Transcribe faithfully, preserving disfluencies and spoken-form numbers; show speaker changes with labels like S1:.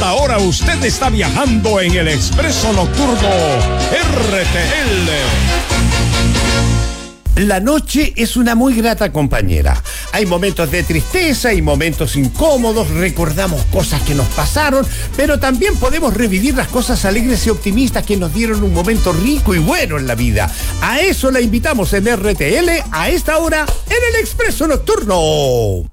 S1: esta hora usted está viajando en el Expreso Nocturno R T L.
S2: La noche es una muy grata compañera. Hay momentos de tristeza y momentos incómodos, recordamos cosas que nos pasaron, pero también podemos revivir las cosas alegres y optimistas que nos dieron un momento rico y bueno en la vida. A eso la invitamos en R T L a esta hora en el Expreso Nocturno.